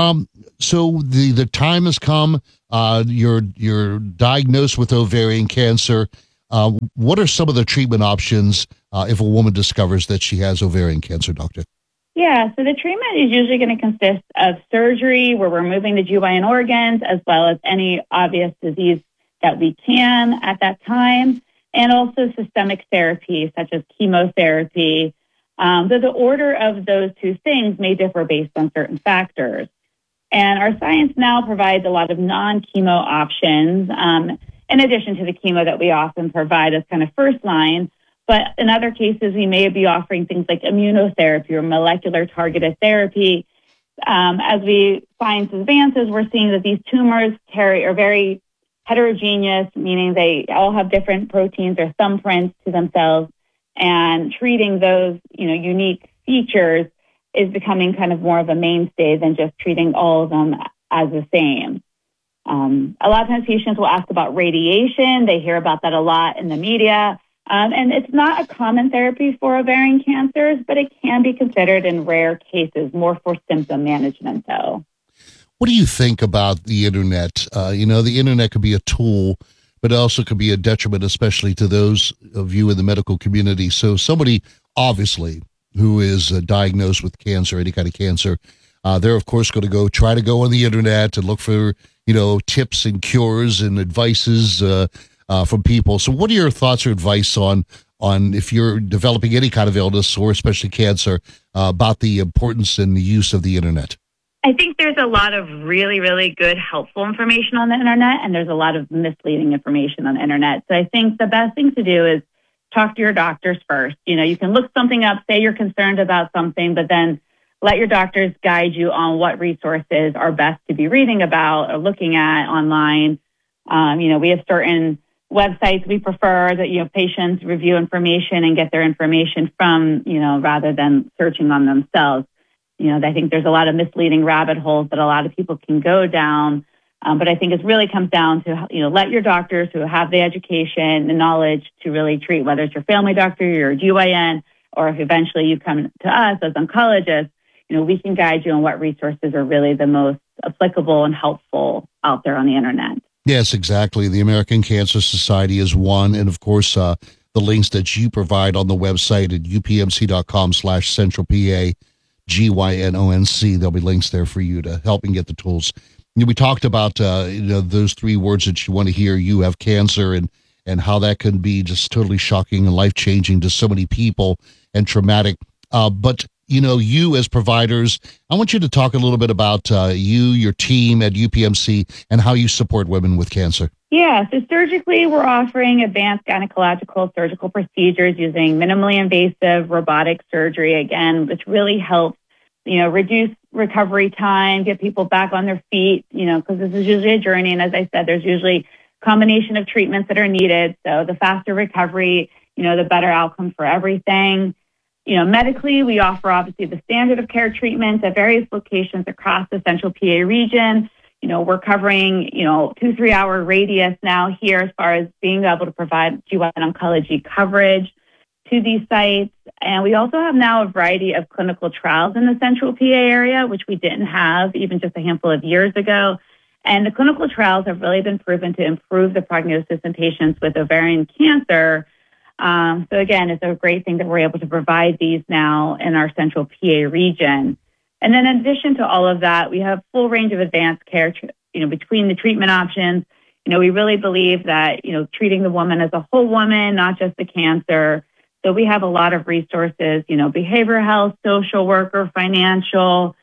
So the time has come. You're diagnosed with ovarian cancer. What are some of the treatment options if a woman discovers that she has ovarian cancer, doctor? Yeah, so the treatment is usually going to consist of surgery, where we're removing the GYN organs, as well as any obvious disease that we can at that time, and also systemic therapy, such as chemotherapy. Though the order of those two things may differ based on certain factors. And our science now provides a lot of non-chemo options, in addition to the chemo that we often provide as kind of first line. But in other cases, we may be offering things like immunotherapy or molecular targeted therapy. As science advances, we're seeing that these tumors are very heterogeneous, meaning they all have different proteins or thumbprints to themselves. And treating those, unique features is becoming kind of more of a mainstay than just treating all of them as the same. A lot of times patients will ask about radiation. They hear about that a lot in the media. And it's not a common therapy for ovarian cancers, but it can be considered in rare cases, more for symptom management, though. What do you think about the internet? The internet could be a tool, but it also could be a detriment, especially to those of you in the medical community. So somebody, obviously, who is diagnosed with cancer, any kind of cancer, they're, of course, going to try to go on the internet and look for, tips and cures and advices from people. So what are your thoughts or advice on if you're developing any kind of illness, or especially cancer, about the importance and the use of the internet? I think there's a lot of really, really good, helpful information on the internet, and there's a lot of misleading information on the internet. So I think the best thing to do is talk to your doctors first. You can look something up, say you're concerned about something, but then let your doctors guide you on what resources are best to be reading about or looking at online. We have certain websites we prefer that, patients review information and get their information from, rather than searching on themselves. I think there's a lot of misleading rabbit holes that a lot of people can go down. But I think it really comes down to, let your doctors who have the education, the knowledge to really treat, whether it's your family doctor, your GYN, or if eventually you come to us as oncologists, we can guide you on what resources are really the most applicable and helpful out there on the internet. Yes, exactly. The American Cancer Society is one. And of course, the links that you provide on the website at upmc.com/centralpa. GYNONC. There'll be links there for you to help and get the tools. We talked about those three words that you want to hear. You have cancer, and how that can be just totally shocking and life-changing to so many people and traumatic. But you as providers, I want you to talk a little bit about your team at UPMC, and how you support women with cancer. Yeah, so surgically, we're offering advanced gynecological surgical procedures using minimally invasive robotic surgery, again, which really helps, reduce recovery time, get people back on their feet, because this is usually a journey. And as I said, there's usually a combination of treatments that are needed. So the faster recovery, the better outcome for everything. Medically, we offer obviously the standard of care treatments at various locations across the Central PA region. We're covering, 2-3 hour radius now here as far as being able to provide GYN oncology coverage to these sites. And we also have now a variety of clinical trials in the Central PA area, which we didn't have even just a handful of years ago. And the clinical trials have really been proven to improve the prognosis in patients with ovarian cancer. So again, it's a great thing that we're able to provide these now in our Central PA region. And then in addition to all of that, we have full range of advanced care, between the treatment options. We really believe that, treating the woman as a whole woman, not just the cancer. So we have a lot of resources, behavioral health, social worker, financial,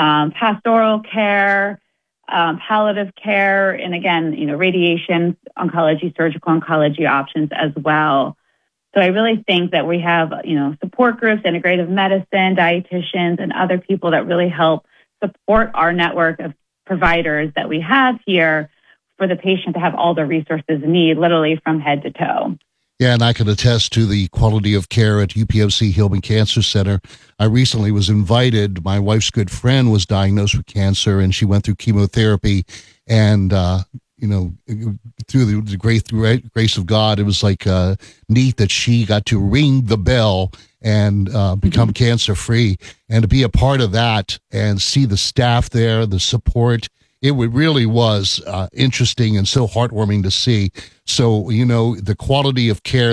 pastoral care, palliative care, and again, radiation, oncology, surgical oncology options as well. So I really think that we have, support groups, integrative medicine, dietitians, and other people that really help support our network of providers that we have here for the patient to have all the resources need, literally from head to toe. Yeah, and I can attest to the quality of care at UPMC Hillman Cancer Center. I recently was invited. My wife's good friend was diagnosed with cancer, and she went through chemotherapy. And through the grace of God, it was like neat that she got to ring the bell and become cancer free, and to be a part of that and see the staff there, the support. It really was interesting and so heartwarming to see. So, the quality of care